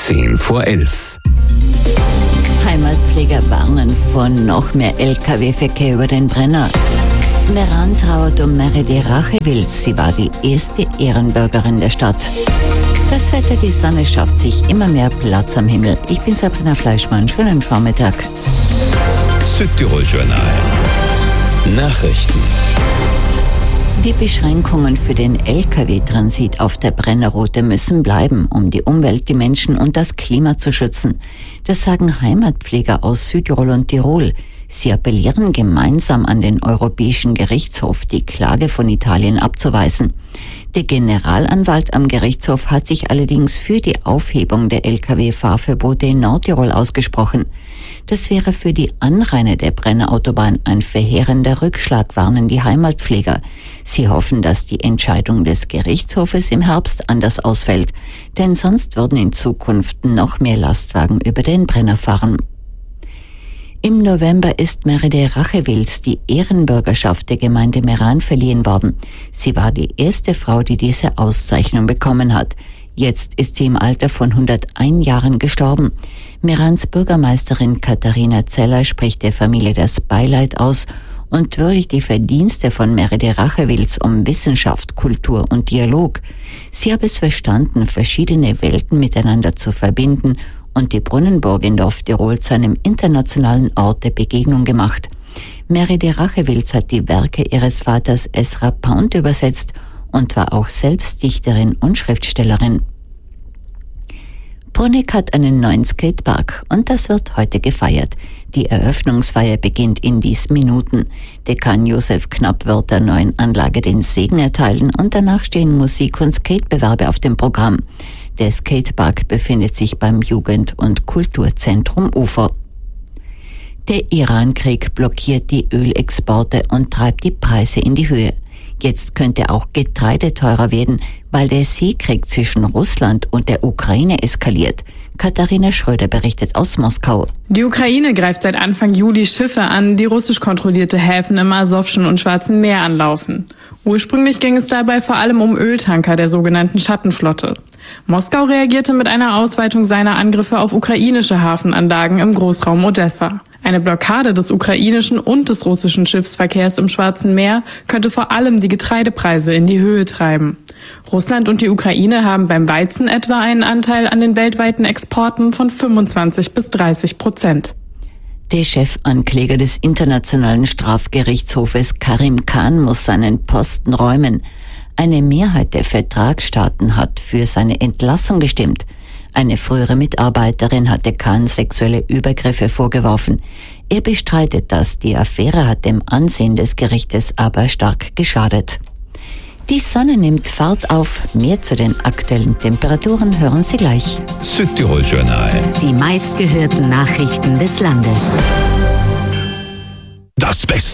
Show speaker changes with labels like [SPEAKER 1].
[SPEAKER 1] 10:10.
[SPEAKER 2] Heimatpfleger warnen vor noch mehr Lkw-Verkehr über den Brenner. Meran trauert um Meredi Rachewilz. Sie war die erste Ehrenbürgerin der Stadt. Das Wetter, die Sonne schafft sich immer mehr Platz am Himmel. Ich bin Sabrina Fleischmann. Schönen Vormittag.
[SPEAKER 1] Südtirol Journal. Nachrichten.
[SPEAKER 2] Die Beschränkungen für den Lkw-Transit auf der Brennerroute müssen bleiben, um die Umwelt, die Menschen und das Klima zu schützen. Das sagen Heimatpfleger aus Südtirol und Tirol. Sie appellieren gemeinsam an den Europäischen Gerichtshof, die Klage von Italien abzuweisen. Der Generalanwalt am Gerichtshof hat sich allerdings für die Aufhebung der Lkw-Fahrverbote in Nordtirol ausgesprochen. Das wäre für die Anrainer der Brennerautobahn ein verheerender Rückschlag, warnen die Heimatpfleger. Sie hoffen, dass die Entscheidung des Gerichtshofes im Herbst anders ausfällt, denn sonst würden in Zukunft noch mehr Lastwagen über den Brenner fahren. Im November ist Meredi Rachewilz die Ehrenbürgerschaft der Gemeinde Meran verliehen worden. Sie war die erste Frau, die diese Auszeichnung bekommen hat. Jetzt ist sie im Alter von 101 Jahren gestorben. Merans Bürgermeisterin Katharina Zeller spricht der Familie das Beileid aus und würdigt die Verdienste von Meredi Rachewilz um Wissenschaft, Kultur und Dialog. Sie habe es verstanden, verschiedene Welten miteinander zu verbinden und die Brunnenburg in Dorf-Tirol zu einem internationalen Ort der Begegnung gemacht. Meredi Rachewilz hat die Werke ihres Vaters Ezra Pound übersetzt und war auch selbst Dichterin und Schriftstellerin. Bruneck hat einen neuen Skatepark und das wird heute gefeiert. Die Eröffnungsfeier beginnt in diesen Minuten. Dekan Josef Knapp wird der neuen Anlage den Segen erteilen und danach stehen Musik- und Skatebewerbe auf dem Programm. Der Skatepark befindet sich beim Jugend- und Kulturzentrum Ufer. Der Iran-Krieg blockiert die Ölexporte und treibt die Preise in die Höhe. Jetzt könnte auch Getreide teurer werden, weil der Seekrieg zwischen Russland und der Ukraine eskaliert. Katharina Schröder berichtet aus Moskau.
[SPEAKER 3] Die Ukraine greift seit Anfang Juli Schiffe an, die russisch kontrollierte Häfen im Asowschen und Schwarzen Meer anlaufen. Ursprünglich ging es dabei vor allem um Öltanker der sogenannten Schattenflotte. Moskau reagierte mit einer Ausweitung seiner Angriffe auf ukrainische Hafenanlagen im Großraum Odessa. Eine Blockade des ukrainischen und des russischen Schiffsverkehrs im Schwarzen Meer könnte vor allem die Getreidepreise in die Höhe treiben. Russland und die Ukraine haben beim Weizen etwa einen Anteil an den weltweiten Exporten von 25-30%.
[SPEAKER 2] Der Chefankläger des Internationalen Strafgerichtshofes Karim Khan muss seinen Posten räumen. Eine Mehrheit der Vertragsstaaten hat für seine Entlassung gestimmt. Eine frühere Mitarbeiterin hatte Khan sexuelle Übergriffe vorgeworfen. Er bestreitet das. Die Affäre hat dem Ansehen des Gerichtes aber stark geschadet. Die Sonne nimmt Fahrt auf. Mehr zu den aktuellen Temperaturen hören Sie gleich.
[SPEAKER 1] Südtirol Journal.
[SPEAKER 4] Die meistgehörten Nachrichten des Landes.
[SPEAKER 1] Das Beste.